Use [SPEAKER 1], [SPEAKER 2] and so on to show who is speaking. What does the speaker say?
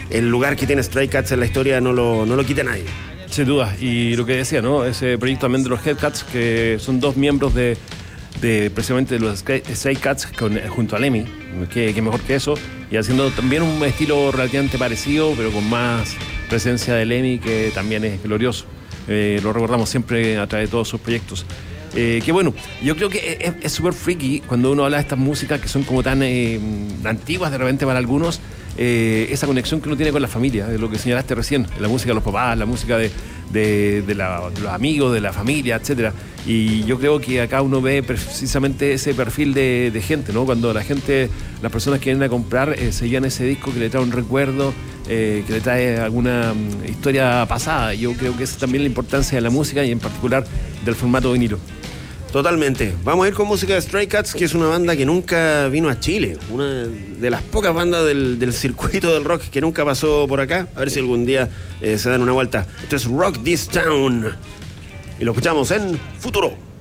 [SPEAKER 1] el lugar que tiene Stray Cats en la historia no lo quita nadie.
[SPEAKER 2] Sin duda, y lo que decía, ¿no? Ese proyecto también de los Hellcats, que son dos miembros de precisamente de los Stray Cats junto a Lemmy, que mejor que eso, y haciendo también un estilo relativamente parecido, pero con más presencia de Lemmy, que también es glorioso. Lo recordamos siempre a través de todos sus proyectos. Que bueno, yo creo que es súper freaky cuando uno habla de estas músicas que son como tan antiguas de repente para algunos, esa conexión que uno tiene con la familia, de lo que señalaste recién, la música de los papás, la música de los amigos, de la familia, etcétera. Y yo creo que acá uno ve precisamente ese perfil de gente, ¿no? Cuando las personas que vienen a comprar se llevan ese disco que le trae un recuerdo, que le trae alguna historia pasada. Yo creo que esa es también la importancia de la música y en particular del formato vinilo.
[SPEAKER 1] Totalmente. Vamos a ir con música de Stray Cats, que es una banda que nunca vino a Chile. Una de las pocas bandas del circuito del rock que nunca pasó por acá. A ver si algún día se dan una vuelta. Esto es Rock This Town. Y lo escuchamos en Futuro.